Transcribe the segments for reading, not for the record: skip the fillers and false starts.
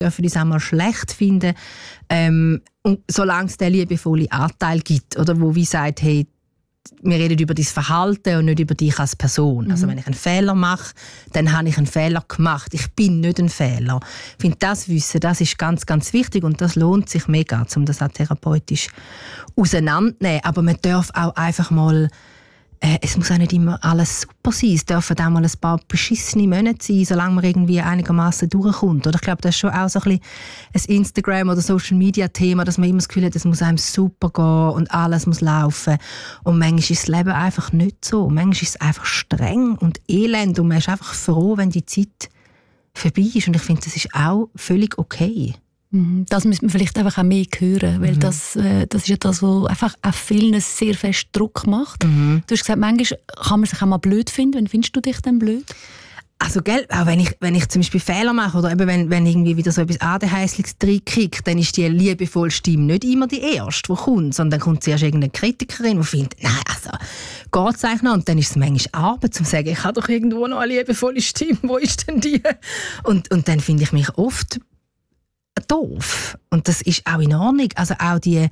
dürfen uns auch mal schlecht finden. Und solange es den liebevollen Anteil gibt, oder wo wie sagt, hey, wir reden über dein Verhalten und nicht über dich als Person. Also wenn ich einen Fehler mache, dann habe ich einen Fehler gemacht. Ich bin nicht ein Fehler. Ich finde, das Wissen, das ist ganz, ganz wichtig und das lohnt sich mega, um das auch therapeutisch auseinanderzunehmen. Aber man darf auch einfach mal, es muss auch nicht immer alles super sein. Es dürfen auch mal ein paar beschissene Monate sein, solange man irgendwie einigermaßen durchkommt. Oder ich glaube, das ist schon auch so ein Instagram- oder Social-Media-Thema, dass man immer das Gefühl hat, es muss einem super gehen und alles muss laufen. Und manchmal ist das Leben einfach nicht so. Manchmal ist es einfach streng und elend und man ist einfach froh, wenn die Zeit vorbei ist. Und ich finde, das ist auch völlig okay. Das müsste man vielleicht einfach auch mehr hören, weil das ist ja das, was einfach auch vielen sehr fest Druck macht. Du hast gesagt, manchmal kann man sich auch mal blöd finden. Wann findest du dich denn blöd? Also, gell, auch wenn ich zum Beispiel Fehler mache oder eben wenn irgendwie wieder so etwas Adehäusliches reinkickt, dann ist die liebevolle Stimme nicht immer die erste, die kommt, sondern dann kommt zuerst irgendeine Kritikerin, die findet, nein, also geht's eigentlich noch? Und dann ist es manchmal Arbeit, um zu sagen, ich habe doch irgendwo noch eine liebevolle Stimme, wo ist denn die? Und dann finde ich mich oft doof. Und das ist auch in Ordnung. Also auch die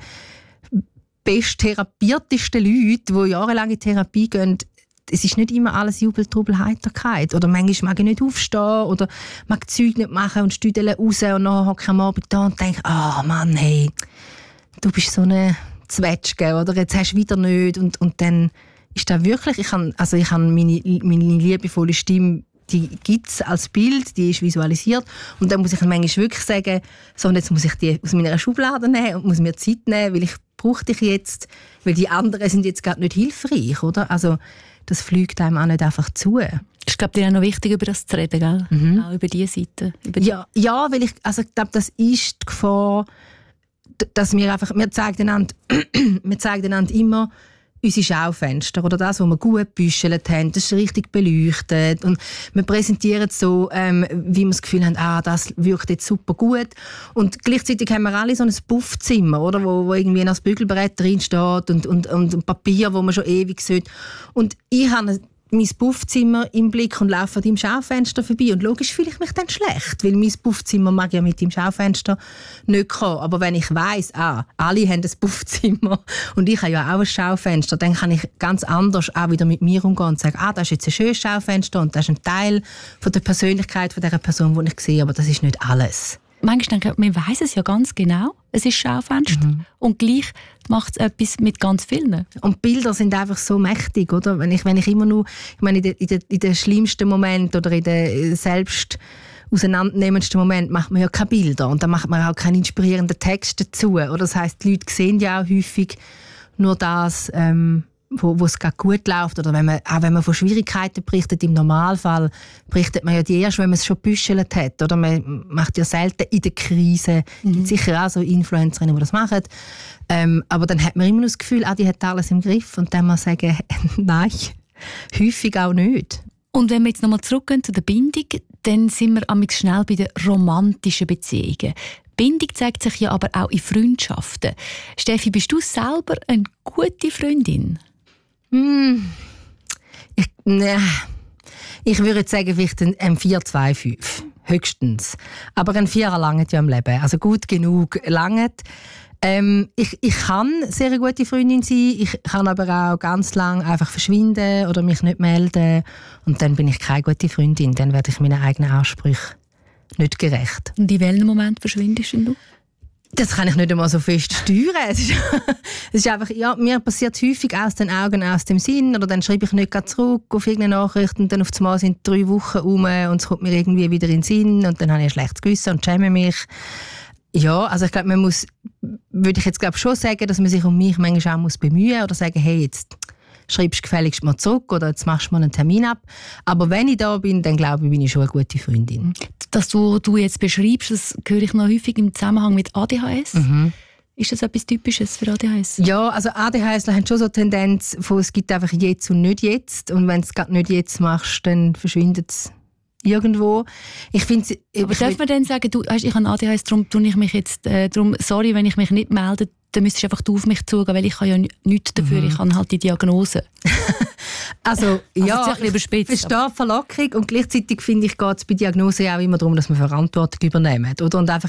besttherapiertesten Leute, die jahrelang in Therapie gehen, es ist nicht immer alles Jubel, Trubel, Heiterkeit. Oder manchmal mag ich nicht aufstehen oder mag Zeug nicht machen und stüdele raus und dann hocke ich am Abend da und denke, Mann, hey, du bist so eine Zwetschge oder jetzt hast du wieder nicht. Und dann ist das wirklich, ich habe meine liebevolle Stimme, die gibt es als Bild, die ist visualisiert. Und dann muss ich manchmal wirklich sagen, so, und jetzt muss ich die aus meiner Schublade nehmen und muss mir Zeit nehmen, weil ich brauche dich jetzt, weil die anderen sind jetzt gerade nicht hilfreich, oder? Also das fliegt einem auch nicht einfach zu. Ich glaube, dir ist noch wichtig, über das zu reden, gell? Auch über diese Seite. Ja, weil ich glaube, das ist die Gefahr, dass wir zeigen einander immer unsere Schaufenster oder das, was wir gut gebüschelt haben, das ist richtig beleuchtet und wir präsentieren es so, wie wir das Gefühl haben, das wirkt jetzt super gut und gleichzeitig haben wir alle so ein Puffzimmer, oder, wo irgendwie ein Bügelbrett drin steht und Papier, wo man schon ewig sieht und ich habe mein Puffzimmer im Blick und laufe an deinem Schaufenster vorbei. Und logisch fühle ich mich dann schlecht, weil mein Puffzimmer mag ja mit dem Schaufenster nicht kommen. Aber wenn ich weiss, alle haben ein Puffzimmer und ich habe ja auch ein Schaufenster, dann kann ich ganz anders auch wieder mit mir umgehen und sagen, das ist jetzt ein schönes Schaufenster und das ist ein Teil von der Persönlichkeit von dieser Person, die ich sehe, aber das ist nicht alles. Manchmal denke ich, man weiss es ja ganz genau, es ist Schaufenster und gleich macht es etwas mit ganz vielen. Und Bilder sind einfach so mächtig, oder? Wenn ich immer nur, ich meine, in den schlimmsten Moment oder in den selbst auseinandernehmendsten Moment macht man ja keine Bilder und dann macht man auch keinen inspirierenden Text dazu. Oder das heisst, die Leute sehen ja auch häufig nur das, wo es gerade gut läuft. Oder wenn man von Schwierigkeiten berichtet, im Normalfall berichtet man ja die erst, wenn man es schon gebüschelt hat. Oder man macht ja selten in der Krise. Es gibt sicher auch so Influencerinnen, die das machen. Aber dann hat man immer das Gefühl, die hat alles im Griff. Und dann muss man sagen, nein, häufig auch nicht. Und wenn wir jetzt nochmal zurückgehen zu der Bindung, dann sind wir amigs schnell bei den romantischen Beziehungen. Bindung zeigt sich ja aber auch in Freundschaften. Steffi, bist du selber eine gute Freundin? Ich würde jetzt sagen, vielleicht ein 4-2-5. Höchstens. Aber ein 4er langt ja im Leben. Also gut genug langt. Ich kann sehr eine gute Freundin sein. Ich kann aber auch ganz lang einfach verschwinden oder mich nicht melden. Und dann bin ich keine gute Freundin. Dann werde ich meinen eigenen Ansprüchen nicht gerecht. Und in welchem Moment verschwindest du? Das kann ich nicht einmal so fest steuern. Es ist einfach, mir passiert häufig aus den Augen, aus dem Sinn. Oder dann schreibe ich nicht gerade zurück auf irgendeine Nachricht und dann auf einmal sind 3 Wochen um und es kommt mir irgendwie wieder in den Sinn und dann habe ich ein schlechtes Gewissen und schäme mich. Ja, also ich glaube, würde ich jetzt schon sagen, dass man sich um mich manchmal auch bemühen muss oder sagen, hey, jetzt schreibst du gefälligst mal zurück oder jetzt machst du mal einen Termin ab. Aber wenn ich da bin, dann glaube ich, bin ich schon eine gute Freundin. Das, was du jetzt beschreibst, das höre ich noch häufig im Zusammenhang mit ADHS. Ist das etwas Typisches für ADHS? Ja, also ADHSler haben schon so eine Tendenz, es gibt einfach jetzt und nicht jetzt. Und wenn du es gerade nicht jetzt machst, dann verschwindet es irgendwo. Aber darf man dann sagen, ich habe ADHS, darum tue ich mich jetzt, sorry, wenn ich mich nicht melde, dann müsstest du einfach auf mich zugehen, weil ich kann ja nichts dafür, ich habe halt die Diagnose. Also ja, ein bisschen ich verstehe die Verlockung und gleichzeitig finde ich, geht es bei Diagnose auch immer darum, dass man Verantwortung übernimmt. Oder? Und einfach